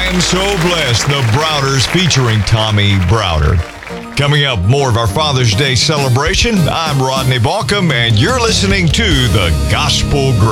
am so blessed. The Browders featuring Tommy Browder. Coming up, more of our Father's Day celebration. I'm Rodney Balcom, and you're listening to The Gospel Grace.